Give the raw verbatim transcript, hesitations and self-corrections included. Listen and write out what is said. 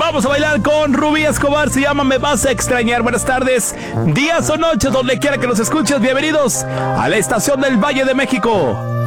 Vamos a bailar con Rubí Escobar, se llama Me Vas a Extrañar. Buenas tardes, días o noches, donde quiera que nos escuches, bienvenidos a la estación del Valle de México.